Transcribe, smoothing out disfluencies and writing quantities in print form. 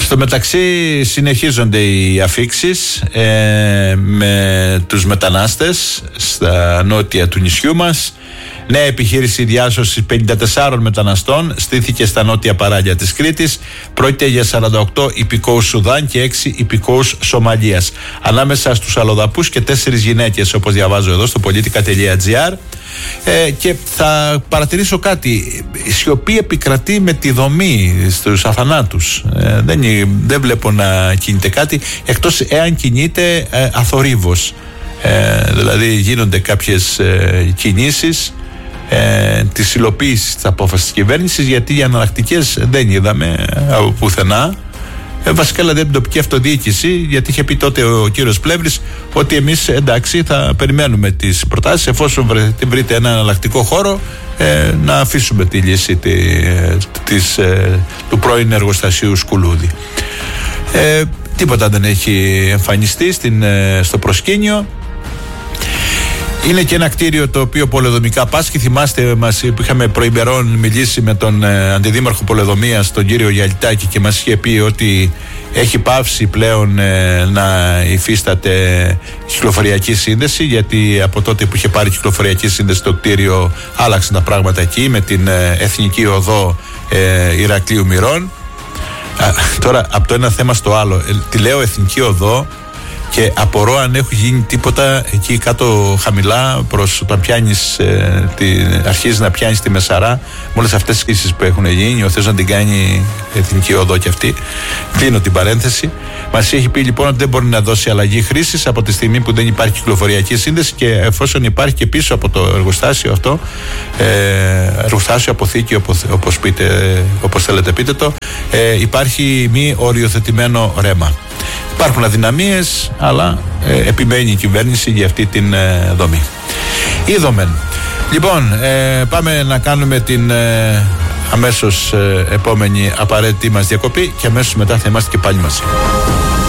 Στο μεταξύ συνεχίζονται οι αφίξεις με τους μετανάστες στα νότια του νησιού μας. Νέα επιχείρηση διάσωσης 54 μεταναστών στήθηκε στα νότια παράλια της Κρήτης. Πρόκειται για 48 υπηκόους Σουδάν και 6 υπηκόους Σομαλίας. Ανάμεσα στους αλλοδαπούς και 4 γυναίκες, όπως διαβάζω εδώ στο politica.gr. Και θα παρατηρήσω κάτι. Η σιωπή επικρατεί με τη δομή στους αθανάτους. Δεν βλέπω να κινείται κάτι, εκτός εάν κινείται αθορύβος. Δηλαδή γίνονται κάποιες κινήσεις της υλοποίησης της απόφασης της κυβέρνησης, γιατί οι αναλλακτικές δεν είδαμε από πουθενά. Βασικά δηλαδή την τοπική αυτοδιοίκηση, γιατί είχε πει τότε ο κύριος Πλεύρης ότι εμείς εντάξει θα περιμένουμε τις προτάσεις, εφόσον βρείτε ένα εναλλακτικό χώρο να αφήσουμε τη λύση του πρώην εργοστασίου Σκουλούδη. Τίποτα δεν έχει εμφανιστεί στο προσκήνιο. Είναι και ένα κτίριο το οποίο πολεοδομικά πάσχει. Θυμάστε, είχαμε προημερών μιλήσει με τον αντιδήμαρχο Πολεοδομίας, τον κύριο Γιαλιτάκη, και μας είχε πει ότι έχει πάυσει πλέον να υφίσταται κυκλοφοριακή σύνδεση, γιατί από τότε που είχε πάρει κυκλοφοριακή σύνδεση το κτίριο άλλαξαν τα πράγματα εκεί με την Εθνική Οδό Ηρακλείου Μυρών. Τώρα από το ένα θέμα στο άλλο, τη λέω Εθνική Οδό και απορώ αν έχει γίνει τίποτα εκεί κάτω χαμηλά προς όταν αρχίζεις να πιάνεις τη Μεσαρά, με όλες αυτές τις κρίσεις που έχουν γίνει. Ο Θεός να την κάνει Εθνική Οδό και αυτή. Κλείνω την παρένθεση. Μας έχει πει λοιπόν ότι δεν μπορεί να δώσει αλλαγή χρήσης από τη στιγμή που δεν υπάρχει κυκλοφοριακή σύνδεση, και εφόσον υπάρχει και πίσω από το εργοστάσιο αυτό, εργοστάσιο, αποθήκη, όπως θέλετε πείτε το, υπάρχει μη οριοθετημένο ρέμα. Υπάρχουν αδυναμίες, αλλά επιμένει η κυβέρνηση για αυτή την δομή. Είδομεν. Λοιπόν, πάμε να κάνουμε την αμέσως επόμενη απαραίτητη μας διακοπή και αμέσως μετά θα είμαστε και πάλι μαζί.